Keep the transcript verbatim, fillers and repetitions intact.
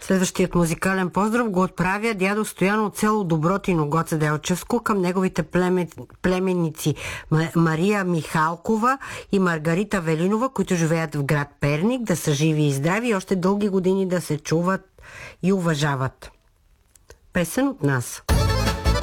Следващият музикален поздрав го отправя дядо Стоян от село Добротино, Гоце Делчевско, към неговите племен, племенници Мария Михалкова и Маргарита Велинова, които живеят в град Перник, да са живи и здрави и още дълги години да се чуват и уважават. Песен от нас.